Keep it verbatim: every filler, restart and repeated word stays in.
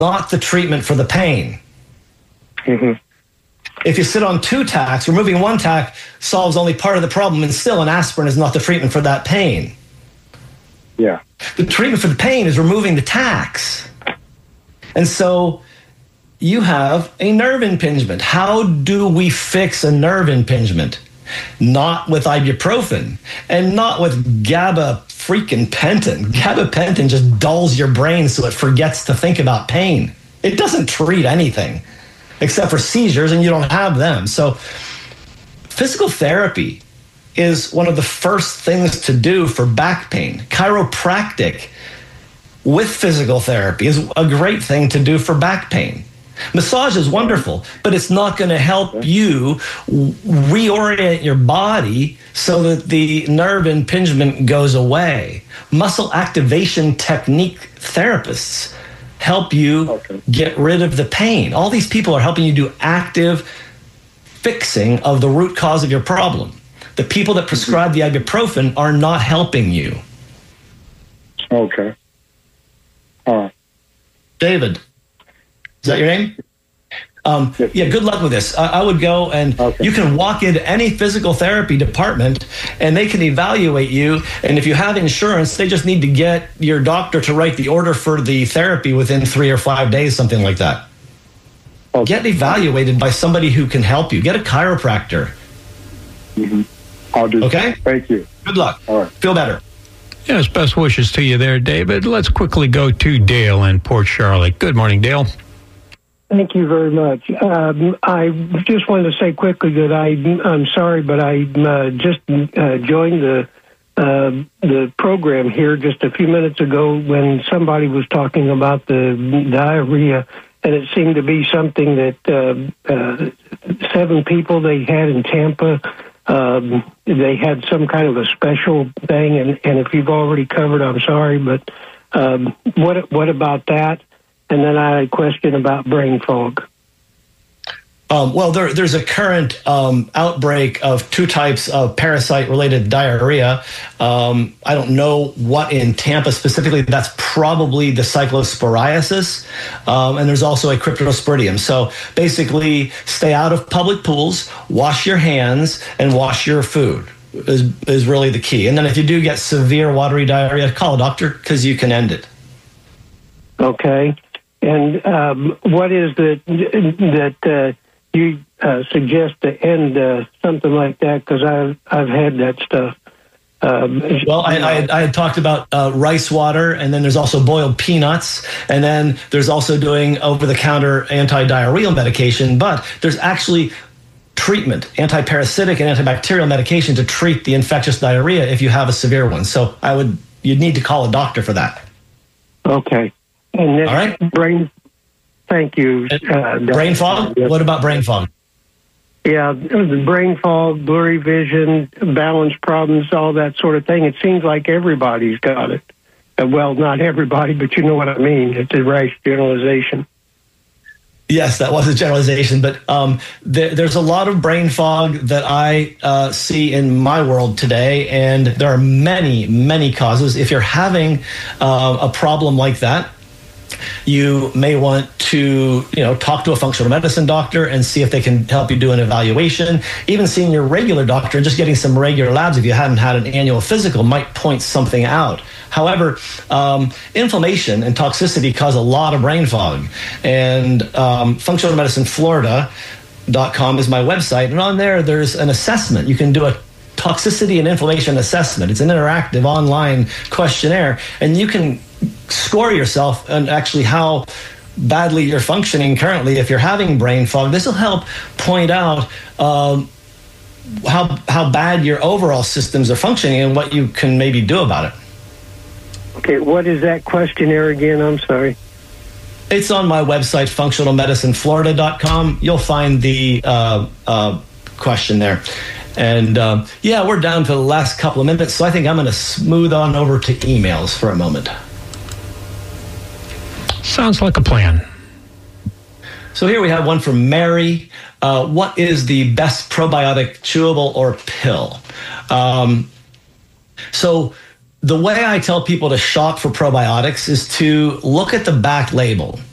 not the treatment for the pain. Mm-hmm. If you sit on two tacks, removing one tack solves only part of the problem, and still an aspirin is not the treatment for that pain. Yeah. The treatment for the pain is removing the tacks. And so you have a nerve impingement. How do we fix a nerve impingement? Not with ibuprofen and not with GABA freaking pentin. Gabapentin just dulls your brain so it forgets to think about pain. It doesn't treat anything except for seizures, and you don't have them. So physical therapy is one of the first things to do for back pain. Chiropractic with physical therapy is a great thing to do for back pain. Massage is wonderful, but it's not going to help you reorient your body so that the nerve impingement goes away. Muscle activation technique therapists help you okay. get rid of the pain. All these people are helping you do active fixing of the root cause of your problem. The people that prescribe the ibuprofen are not helping you. Okay. All right. David, is that your name? Um, yeah, good luck with this. I, I would go and okay. you can walk into any physical therapy department and they can evaluate you. And if you have insurance, they just need to get your doctor to write the order for the therapy within three or five days, something like that. Okay. Get evaluated by somebody who can help you. Get a chiropractor. Mm-hmm. I'll do okay? that. Thank you. Good luck. All right. Feel better. Yes, best wishes to you there, David. Let's quickly go to Dale in Port Charlotte. Good morning, Dale. Thank you very much. Um, I just wanted to say quickly that I, I'm sorry, but I uh, just uh, joined the uh, the program here just a few minutes ago when somebody was talking about the diarrhea, and it seemed to be something that uh, uh, seven people they had in Tampa, um, they had some kind of a special thing, and, and if you've already covered, I'm sorry, but um, what what about that? And then I had a question about brain fog. Um, well, there, there's a current um, outbreak of two types of parasite-related diarrhea. Um, I don't know what in Tampa specifically. That's probably the cyclosporiasis. Um, and there's also a cryptosporidium. So basically, stay out of public pools, wash your hands, and wash your food is, is really the key. And then if you do get severe watery diarrhea, call a doctor because you can end it. Okay. And um, what is the that uh, you uh, suggest to end uh, something like that? Because I've I've had that stuff. Um, well, I, I, I had talked about uh, rice water, and then there's also boiled peanuts, and then there's also doing over-the-counter anti-diarrheal medication. But there's actually treatment, anti-parasitic and antibacterial medication to treat the infectious diarrhea if you have a severe one. So I would you'd need to call a doctor for that. Okay. And then all right. Brain, thank you. Uh, brain fog? What about brain fog? Yeah, the brain fog, blurry vision, balance problems, all that sort of thing. It seems like everybody's got it. Uh, well, not everybody, but you know what I mean. It's a rash generalization. Yes, that was a generalization, but um, there, there's a lot of brain fog that I uh, see in my world today, and there are many, many causes. If you're having uh, a problem like that, you may want to, you know, talk to a functional medicine doctor and see if they can help you do an evaluation. Even seeing your regular doctor and just getting some regular labs if you hadn't had an annual physical might point something out. However, um, inflammation and toxicity cause a lot of brain fog. And um, functional medicine florida dot com is my website. And on there, there's an assessment. You can do a toxicity and inflammation assessment. It's an interactive online questionnaire, and you can score yourself and actually how badly you're functioning currently if you're having brain fog. This will help point out um, how how bad your overall systems are functioning and what you can maybe do about it. Okay, what is that questionnaire again? I'm sorry. It's on my website, functional medicine florida dot com. You'll find the uh, uh, question there. And um, yeah, we're down to the last couple of minutes, so I think I'm going to smooth on over to emails for a moment. Sounds like a plan. So here we have one from Mary. Uh, what is the best probiotic, chewable or pill? Um, so the way I tell people to shop for probiotics is to look at the back label.